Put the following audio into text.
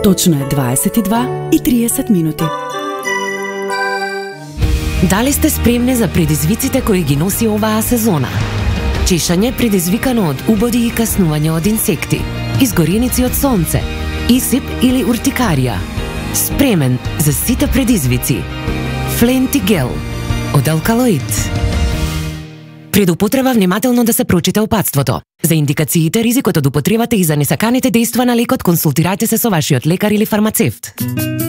Точно е 22:30 минути. Дали сте спремни за предизвиците кои ги носи оваа сезона? Чешање предизвикано од убоди и каснување од инсекти, изгореници од сонце, исип или уртикарија. Спремен за сите предизвици. Фленти гел од алкалоид. Пред употреба внимателно да се прочита упатството. За индикациите, ризикот од употребата и за несаканите дејства на лекот, консултирајте се со вашиот лекар или фармацевт.